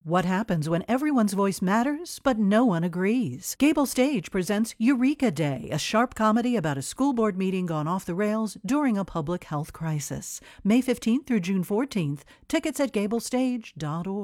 What happens when everyone's voice matters, but no one agrees? Gable Stage presents Eureka Day, a sharp comedy about a school board meeting gone off the rails during a public health crisis. May 15th through June 14th. Tickets at gablestage.org.